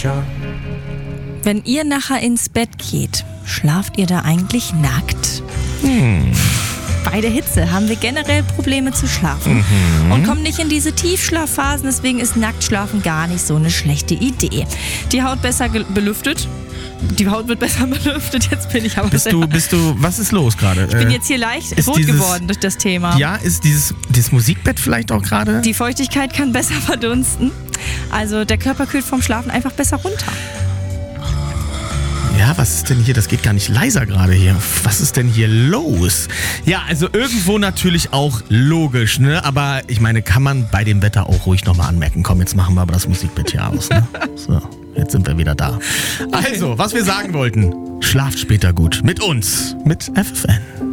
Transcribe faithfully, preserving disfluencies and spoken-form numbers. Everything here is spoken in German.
Tja. Wenn ihr nachher ins Bett geht, schlaft ihr da eigentlich nackt? Hm. Bei der Hitze haben wir generell Probleme zu schlafen Mhm. und kommen nicht in diese Tiefschlafphasen. Deswegen ist Nacktschlafen gar nicht so eine schlechte Idee. Die Haut besser ge- belüftet. Die Haut wird besser belüftet. Jetzt bin ich aber Bist du, bist du, was ist los gerade? Ich bin jetzt hier leicht ist rot dieses- geworden durch das Thema. Ja, ist dieses, dieses Musikbett vielleicht auch gerade? Die Feuchtigkeit kann besser verdunsten. Also der Körper kühlt vom Schlafen einfach besser runter. Ja, was ist denn hier? Das geht gar nicht leiser gerade hier. Was ist denn hier los? Ja, also irgendwo natürlich auch logisch, ne? Aber ich meine, kann man bei dem Wetter auch ruhig nochmal anmerken. Komm, jetzt machen wir aber das Musikbett hier aus, ne? So, jetzt sind wir wieder da. Also, was wir sagen wollten. Schlaft später gut. Mit uns. Mit F F N.